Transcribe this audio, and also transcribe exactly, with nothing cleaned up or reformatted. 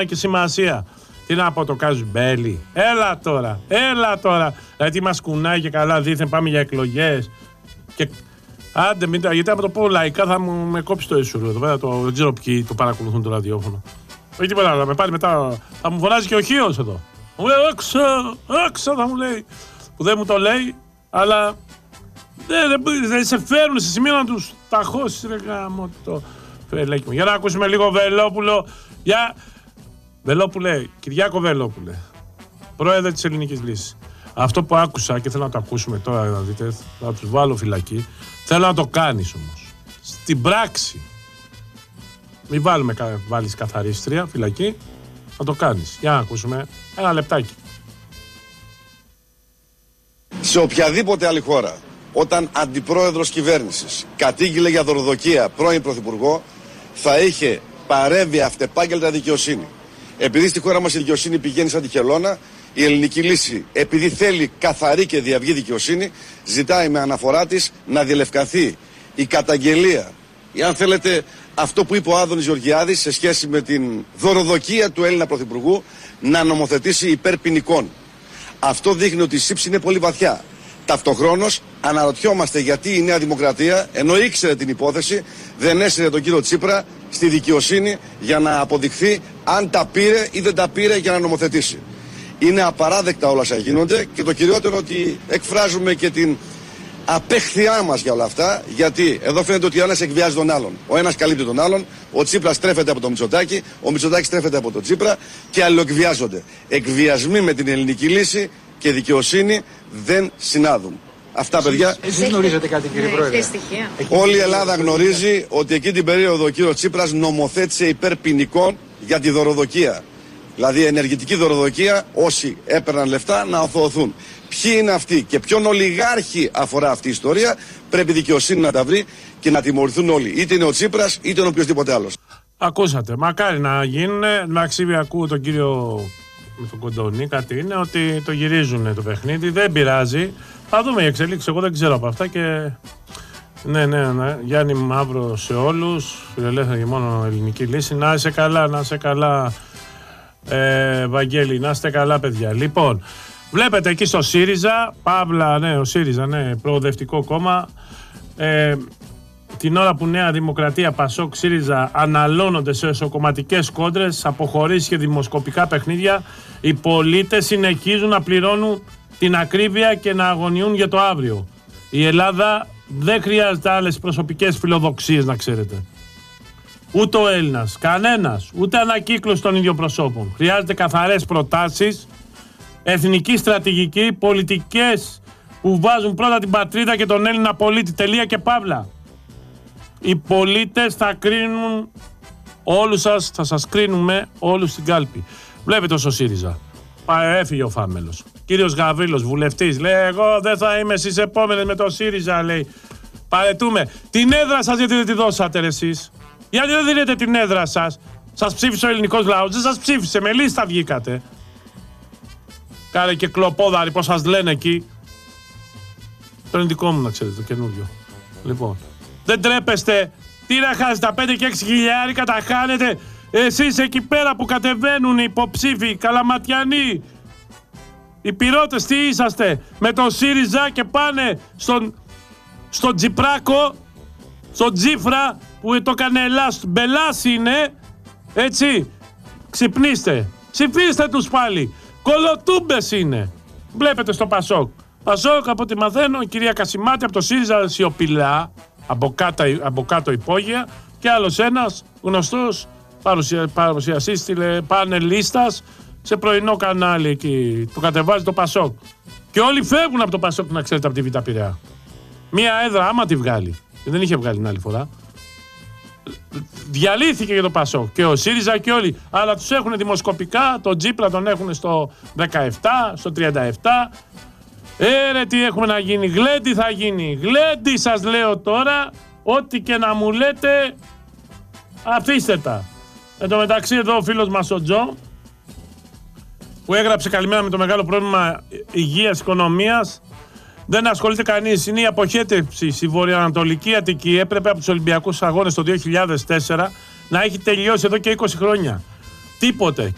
και σημασία. Τι να πω, το Καζουμπέλη. Έλα τώρα, έλα τώρα. Δηλαδή μας κουνάει και καλά δίθεν πάμε για εκλογές. Και άντε, μην, γιατί από το πω λαϊκά θα μου με κόψει το ίσουρο εδώ πέρα. Το, δεν ξέρω ποιοι το παρακολουθούν το ραδιόφωνο. Όχι τίποτα άλλο, θα με πάρει μετά. Θα μου φωνάζει και ο Χίος εδώ. Μου λέει έξω, έξω θα μου λέει. Που δεν μου το λέει, αλλά δεν, δεν, δεν σε φέρουν σε σημείο να τους ταχώσεις. Ρε γάμο το φελέκι μου. Για να ακούσουμε λίγο Βελόπουλο. Για... Βελόπουλε, Κυριάκο Βελόπουλε, πρόεδρε της Ελληνικής Λύσης. Αυτό που άκουσα και θέλω να το ακούσουμε τώρα, να δείτε, θα τους βάλω φυλακή. Θέλω να το κάνεις όμως. Στην πράξη. Μην βάλουμε, βάλεις καθαρίστρια, φυλακή. Να το κάνεις. Για να ακούσουμε ένα λεπτάκι. Σε οποιαδήποτε άλλη χώρα, όταν αντιπρόεδρος κυβέρνησης κατήγγειλε για δωροδοκία πρώην πρωθυπουργό, θα είχε παρέμβει αυτεπάγγελτα δικαιοσύνη. Επειδή στη χώρα μας η δικαιοσύνη πηγαίνει σαν τη χελώνα, η Ελληνική Λύση, επειδή θέλει καθαρή και διαυγή δικαιοσύνη, ζητάει με αναφορά της να διελευκανθεί η καταγγελία, ή αν θέλετε αυτό που είπε ο Άδωνης Γεωργιάδης σε σχέση με την δωροδοκία του Έλληνα Πρωθυπουργού, να νομοθετήσει υπέρ ποινικών. Αυτό δείχνει ότι η σύψη είναι πολύ βαθιά. Ταυτοχρόνως αναρωτιόμαστε γιατί η Νέα Δημοκρατία, ενώ ήξερε την υπόθεση, δεν έσυρε τον κύριο Τσίπρα στη δικαιοσύνη για να αποδειχθεί αν τα πήρε ή δεν τα πήρε για να νομοθετήσει. Είναι απαράδεκτα όλα όσα γίνονται και το κυριότερο ότι εκφράζουμε και την απέχθειά μας για όλα αυτά, γιατί εδώ φαίνεται ότι ο ένας εκβιάζει τον άλλον. Ο ένας καλύπτει τον άλλον, ο Τσίπρας στρέφεται από τον Μητσοτάκη, ο Μητσοτάκης στρέφεται από τον Τσίπρα και αλλοεκβιάζονται. Εκβιασμοί με την Ελληνική Λύση και δικαιοσύνη δεν συνάδουν. Αυτά, παιδιά. Εσείς γνωρίζετε κάτι, κύριε Πρόεδρε? Όλη η Ελλάδα γνωρίζει ότι εκεί την περίοδο ο κύριος Τσίπρας νομοθέτησε υπέρ ποινικών για τη δωροδοκία. Δηλαδή ενεργητική δωροδοκία, όσοι έπαιρναν λεφτά να οθωωθούν. Ποιοι είναι αυτοί και ποιον ολιγάρχη αφορά αυτή η ιστορία, πρέπει η δικαιοσύνη να τα βρει και να τιμωρηθούν όλοι. Είτε είναι ο Τσίπρας είτε είναι οποιοδήποτε άλλος. Ακούσατε. Μακάρι να γίνουν. Εντάξει, ακούω τον κύριο με τον Κοντονή, κάτι είναι ότι το γυρίζουν το παιχνίδι. Δεν πειράζει. Θα δούμε οι εξελίξεις. Εγώ δεν ξέρω από αυτά και. Ναι, ναι, ναι. Γιάννη Μαύρο σε όλους. Φιλελεύθερη και μόνο Ελληνική Λύση. Να είσαι καλά, να είσαι καλά. Ε, Βαγγέλη, να είστε καλά, παιδιά. Λοιπόν, βλέπετε εκεί στο ΣΥΡΙΖΑ, Παύλα, ναι, ο ΣΥΡΙΖΑ, ναι, προοδευτικό κόμμα. Ε, την ώρα που Νέα Δημοκρατία, Πασόκ, ΣΥΡΙΖΑ αναλώνονται σε εσωκομματικές κόντρες, αποχωρήσεις και δημοσκοπικά παιχνίδια, οι πολίτες συνεχίζουν να πληρώνουν την ακρίβεια και να αγωνιούν για το αύριο. Η Ελλάδα δεν χρειάζεται άλλες προσωπικές φιλοδοξίες, να ξέρετε. Ούτε ο Έλληνας, κανένας, ούτε ανακύκλωση των ίδιων προσώπων. Χρειάζεται καθαρές προτάσεις, εθνική στρατηγική, πολιτικές που βάζουν πρώτα την πατρίδα και τον Έλληνα πολίτη. Τελεία και παύλα. Οι πολίτες θα κρίνουν όλους σας, θα σας κρίνουμε όλους στην κάλπη. Βλέπετε όσο ΣΥΡΙΖΑ. Έφυγε ο Φάμελος. Κύριος Γαβρίλος, βουλευτής, λέει: εγώ δεν θα είμαι στις επόμενες με το ΣΥΡΙΖΑ, λέει. Παρετούμε. Την έδρα σας γιατί δεν τη δώσατε ρε εσείς? Γιατί δεν δίνετε την έδρα σας? Σας ψήφισε ο ελληνικός λαός? Δεν σας ψήφισε, με λίστα βγήκατε. Κάνε και κλοπόδαροι, πώς σας λένε εκεί. Το είναι δικό μου, να ξέρετε, το καινούριο. Λοιπόν, δεν τρέπεστε? Τι να χάσετε, τα πέντε και έξι χιλιάρικα τα χάνετε εσείς εκεί πέρα που κατεβαίνουν οι υποψήφοι, οι καλαματιανοί. Οι πυρώτες τι είσαστε? Με τον ΣΥΡΙΖΑ και πάνε στον, στον Τζιπράκο, στον Τζίφρα που το έκανε Ελλάς, Μπελάς είναι, έτσι. Ξυπνήστε, ψηφίστε τους πάλι. Κολοτούμπες είναι. Βλέπετε στο Πασόκ. Πασόκ, από ό,τι μαθαίνω, η κυρία Κασιμάτη από το ΣΥΡΙΖΑ σιωπηλά, από κάτω, από κάτω υπόγεια, και άλλος ένας γνωστός παρουσια, παρουσιαστής πανελίστας σε πρωινό κανάλι εκεί. Το κατεβάζει το Πασόκ. Και όλοι φεύγουν από το Πασόκ, να ξέρετε, από τη Β' Πειραιά. Μία έδρα, άμα τη βγάλει. Δεν είχε βγάλει την άλλη φορά. Διαλύθηκε για το Πασόκ και ο ΣΥΡΙΖΑ και όλοι. Αλλά τους έχουν δημοσκοπικά. Τον Τζίπρα τον έχουν στο δεκαεπτά, στο τριάντα επτά. Ε, ρε, τι έχουμε να γίνει? Γλέντι θα γίνει. Γλέντι σας λέω τώρα. Ό,τι και να μου λέτε, αφήστε τα. Εν τω μεταξύ εδώ ο φίλος μας ο Τζο, που έγραψε καλημέρα με το μεγάλο πρόβλημα υγείας, οικονομίας. Δεν ασχολείται κανείς. Είναι η αποχέτευση στη βορειοανατολική Αττική. Έπρεπε από τους Ολυμπιακούς Αγώνες το δύο χιλιάδες τέσσερα να έχει τελειώσει εδώ και είκοσι χρόνια. Τίποτε.